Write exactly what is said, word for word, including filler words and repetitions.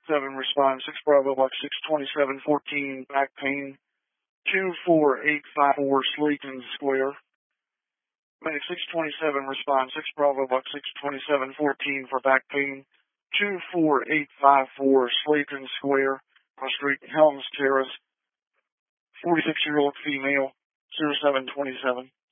seven respond six Bravo Box six twenty-seven fourteen back pain two four eight five four Slayton Square. Medic six twenty-seven respond six Bravo Box six twenty-seven fourteen for back pain two four eight five four Slayton Square, cross street Helms Terrace, forty-six year old female zero seven twenty-seven.